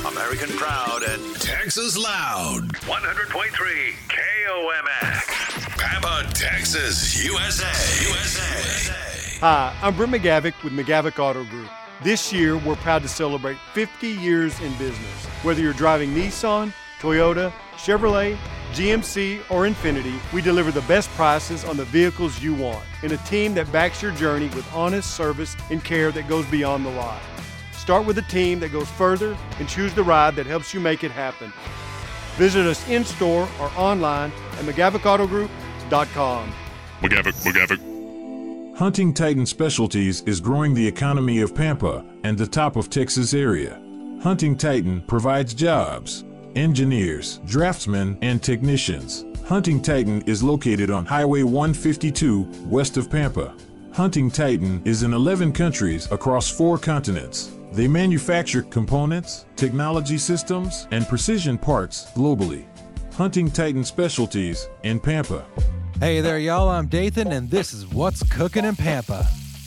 American proud and Texas loud. 100.3 KOMX. Pampa, Texas, USA. Hi, I'm Brent McGavick with McGavick Auto Group. This year, we're proud to celebrate 50 years in business. Whether you're driving Nissan, Toyota, Chevrolet, GMC, or Infiniti, we deliver the best prices on the vehicles you want in a team that backs your journey with honest service and care that goes beyond the lot. Start with a team that goes further and choose the ride that helps you make it happen. Visit us in-store or online at McGavickAutoGroup.com. McGavick. Hunting Titan Specialties is growing the economy of Pampa and the top of Texas area. Hunting Titan provides jobs, engineers, draftsmen, and technicians. Hunting Titan is located on Highway 152 west of Pampa. Hunting Titan is in 11 countries across 4 continents. They manufacture components, technology systems, and precision parts globally. Hunting Titan Specialties in Pampa. Hey there, y'all. I'm Dathan, and this is What's Cooking in Pampa.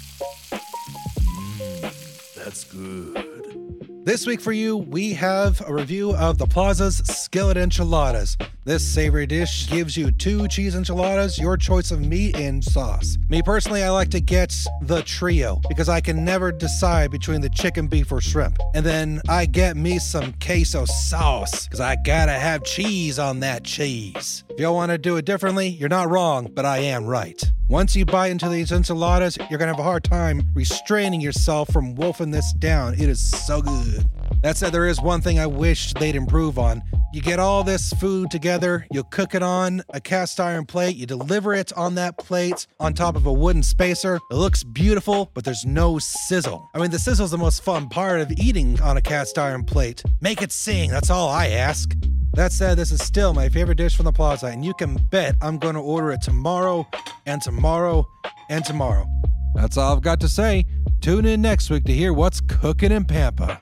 That's good. This week for you, we have a review of the Plaza's Skillet Enchiladas. This savory dish gives you 2 cheese enchiladas, your choice of meat and sauce. Me personally, I like to get the trio because I can never decide between the chicken, beef, or shrimp. And then I get me some queso sauce because I gotta have cheese on that cheese. If y'all want to do it differently, you're not wrong, but I am right. Once you bite into these enchiladas, you're going to have a hard time restraining yourself from wolfing this down. It is so good. That said, there is one thing I wish they'd improve on. You get all this food together, you cook it on a cast iron plate, you deliver it on that plate on top of a wooden spacer. It looks beautiful, but there's no sizzle. I mean, the sizzle's the most fun part of eating on a cast iron plate. Make it sing, that's all I ask. That said, this is still my favorite dish from the Plaza, and you can bet I'm going to order it tomorrow and tomorrow and tomorrow. That's all I've got to say. Tune in next week to hear what's cooking in Pampa.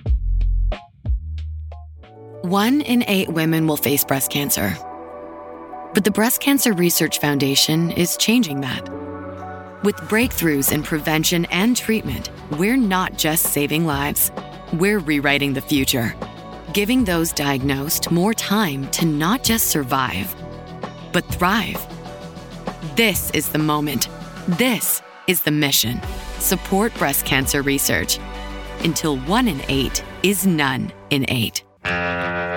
1 in 8 women will face breast cancer. But the Breast Cancer Research Foundation is changing that. With breakthroughs in prevention and treatment, we're not just saving lives, we're rewriting the future. Giving those diagnosed more time to not just survive, but thrive. This is the moment. This is the mission. Support breast cancer research. Until 1 in 8 is none in 8.